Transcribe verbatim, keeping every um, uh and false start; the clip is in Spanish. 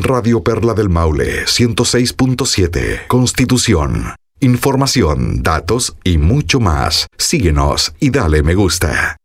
Radio Perla del Maule, ciento seis punto siete, Constitución. Información, datos y mucho más. Síguenos y dale me gusta.